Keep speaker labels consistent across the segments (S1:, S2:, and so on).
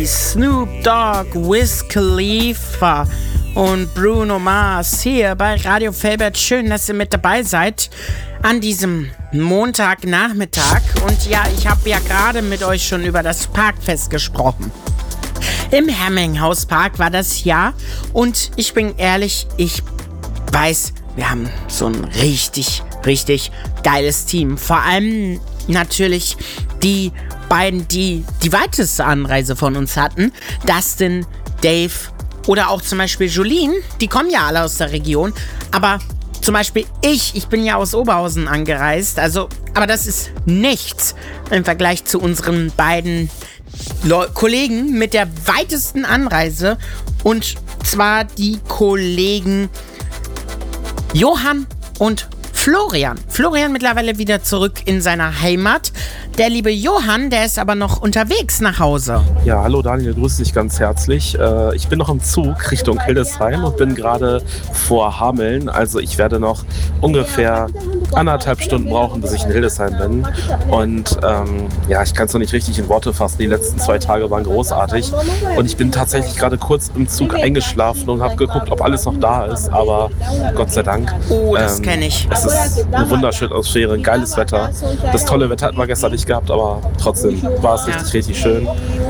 S1: Snoop Dogg, Wiz Khalifa und Bruno Mars hier bei Radio Felbert. Schön, dass ihr mit dabei seid an diesem Montagnachmittag. Und ja, ich habe ja gerade mit euch schon über das Parkfest gesprochen. Im Herminghaus-Park war das ja. Und ich bin ehrlich, ich weiß, wir haben so ein richtig geiles Team. Vor allem natürlich die beiden, die weiteste Anreise von uns hatten. Dustin, Dave oder auch zum Beispiel Jolene. Die kommen ja alle aus der Region. Aber zum Beispiel ich bin ja aus Oberhausen angereist. Aber das ist nichts im Vergleich zu unseren beiden Kollegen mit der weitesten Anreise. Und zwar die Kollegen Johann und Florian. Florian mittlerweile wieder zurück in seiner Heimat. Der liebe Johann, der ist aber noch unterwegs nach Hause.
S2: Ja, hallo Daniel, grüße dich ganz herzlich. Ich bin noch im Zug Richtung Hildesheim und bin gerade vor Hameln. Also ich werde noch ungefähr 1,5 Stunden brauchen, bis ich in Hildesheim bin. Und ich kann es noch nicht richtig in Worte fassen. Die letzten 2 Tage waren großartig. Und ich bin tatsächlich gerade kurz im Zug eingeschlafen und habe geguckt, ob alles noch da ist. Aber Gott sei Dank.
S1: Oh, das kenne ich.
S2: Es ist eine wunderschöne Atmosphäre, ein geiles Wetter. Das tolle Wetter hatten wir gestern nicht gehabt, aber trotzdem war es richtig schön.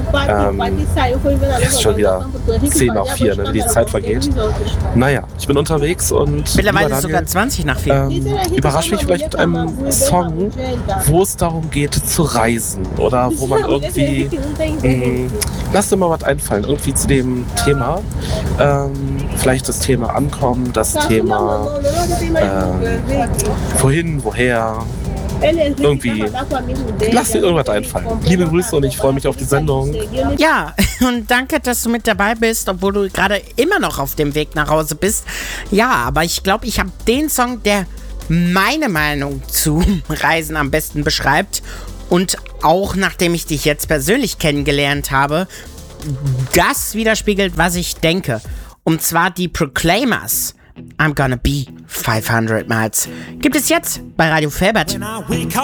S2: Es ist schon wieder 3:50, ne, wie die Zeit vergeht. Naja, ich bin unterwegs und
S1: mittlerweile Daniel, sogar 20 nach 4.
S2: Überrasch mich vielleicht mit einem Song, wo es darum geht zu reisen oder wo man irgendwie lass dir mal was einfallen, irgendwie zu dem Thema. Vielleicht das Thema Ankommen, das Thema wohin, woher. Irgendwie, lass dir irgendwas einfallen. Liebe Grüße und ich freue mich auf die Sendung.
S1: Ja, und danke, dass du mit dabei bist, obwohl du gerade immer noch auf dem Weg nach Hause bist. Ja, aber ich glaube, ich habe den Song, der meine Meinung zu Reisen am besten beschreibt und auch nachdem ich dich jetzt persönlich kennengelernt habe, das widerspiegelt, was ich denke. Und zwar die Proclaimers. I'm gonna be 500 Miles. Gibt es jetzt bei Radio Felbert.